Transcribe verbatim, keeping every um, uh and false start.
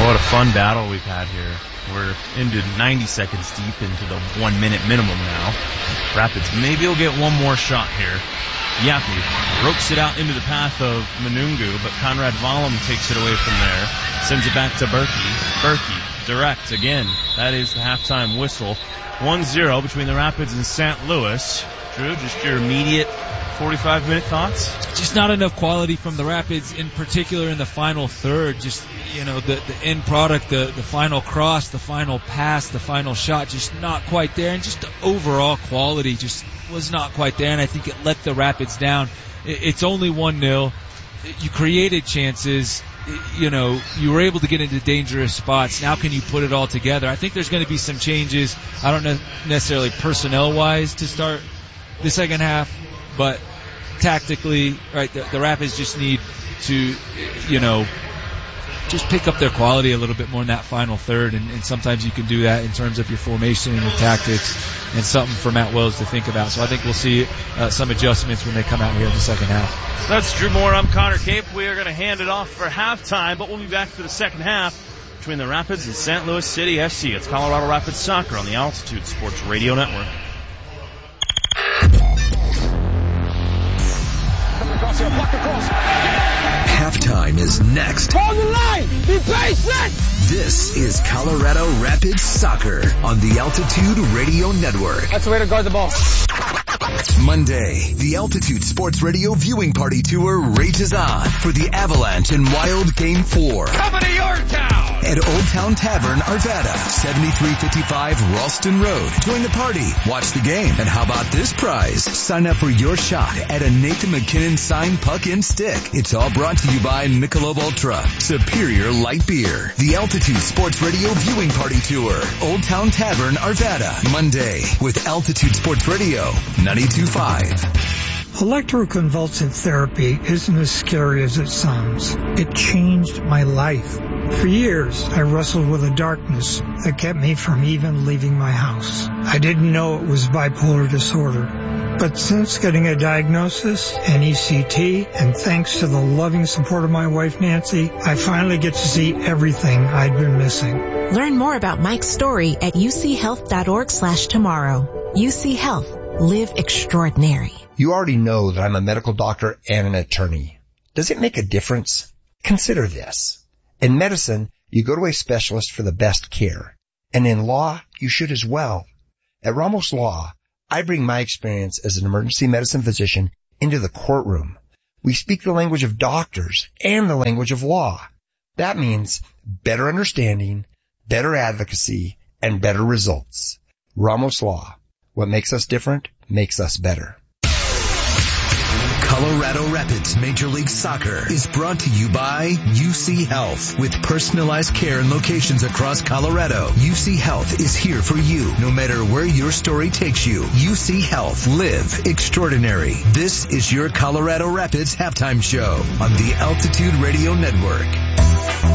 What a fun battle we've had here. We're into ninety seconds deep into the one minute minimum now. Rapids maybe will get one more shot here. Yapi ropes it out into the path of Manungu, but Conrad Valum takes it away from there. Sends it back to Berkey. Berkey, direct again. That is the halftime whistle. one zero between the Rapids and Saint Louis. Drew, just your immediate forty-five minute thoughts? Just not enough quality from the Rapids, in particular in the final third. Just, you know, the, the end product, the, the final cross, the final pass, the final shot, just not quite there. And just the overall quality just was not quite there, and I think it let the Rapids down. It, it's only one nil. You created chances. You know, you were able to get into dangerous spots. Now can you put it all together? I think there's going to be some changes. I don't know necessarily personnel-wise to start the second half, but tactically, right, the, the Rapids just need to, you know, just pick up their quality a little bit more in that final third, and, and sometimes you can do that in terms of your formation and your tactics, and something for Matt Wells to think about. So I think we'll see uh, some adjustments when they come out here in the second half. That's Drew Moore. I'm Connor Cape. We are going to hand it off for halftime, but we'll be back for the second half between the Rapids and Saint Louis City F C. It's Colorado Rapids Soccer on the Altitude Sports Radio Network. Halftime is next. Hold the line! Be patient! This is Colorado Rapids Soccer on the Altitude Radio Network. That's the way to guard the ball. Monday, the Altitude Sports Radio viewing party tour rages on for the Avalanche and Wild Game four. Coming to your town! At Old Town Tavern, Arvada, seventy-three fifty-five Ralston Road. Join the party, watch the game, and how about this prize? Sign up for your shot at a Nathan McKinnon signed puck and stick. It's all brought to you by Michelob Ultra, Superior Light Beer. The Altitude Sports Radio viewing party tour. Old Town Tavern, Arvada, Monday with Altitude Sports Radio ninety-two point five. Electroconvulsive therapy isn't as scary as it sounds. It changed my life. For years, I wrestled with a darkness that kept me from even leaving my house. I didn't know it was bipolar disorder. But since getting a diagnosis, an E C T, and thanks to the loving support of my wife Nancy, I finally get to see everything I'd been missing. Learn more about Mike's story at uchealth.org slash tomorrow. U C Health. Live extraordinary. You already know that I'm a medical doctor and an attorney. Does it make a difference? Consider this. In medicine, you go to a specialist for the best care. And in law, you should as well. At Ramos Law, I bring my experience as an emergency medicine physician into the courtroom. We speak the language of doctors and the language of law. That means better understanding, better advocacy, and better results. Ramos Law. What makes us different makes us better. Colorado Rapids Major League Soccer is brought to you by U C Health. With personalized care in locations across Colorado, U C Health is here for you, no matter where your story takes you. U C Health. Live extraordinary. This is your Colorado Rapids halftime show on the Altitude Radio Network.